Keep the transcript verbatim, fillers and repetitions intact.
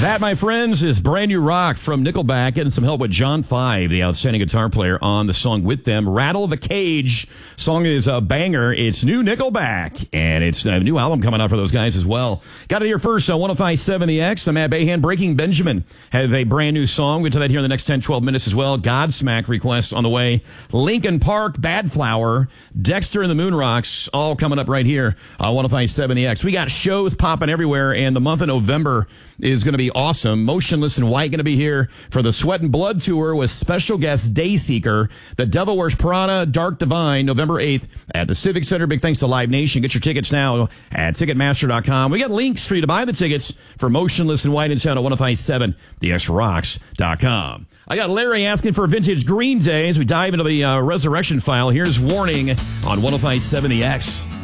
That, my friends, is brand new rock from Nickelback, getting some help with John Five, the outstanding guitar player on the song with them. Rattle the Cage song is a banger. It's new Nickelback, and it's a new album coming out for those guys as well. Got it here first on one oh five point seven The X. I'm Matt Bahan. Breaking Benjamin have a brand new song. We'll get to that here in the next ten, twelve minutes as well. Godsmack requests on the way. Linkin Park, Bad Flower, Dexter and the Moon Rocks, all coming up right here on one oh five point seven The X. We got shows popping everywhere, and the month of November is going to be awesome. Motionless in White going to be here for the Sweat and Blood Tour with special guest Dayseeker. The Devil Wears Prada, Dark Divine, November eighth at the Civic Center. Big thanks to Live Nation. Get your tickets now at Ticketmaster dot com. We got links for you to buy the tickets for Motionless in White in town at one oh five point seven the x rocks dot com. I got Larry asking for vintage Green Day as we dive into the uh, resurrection file. Here's Warning on one oh five point seven The X.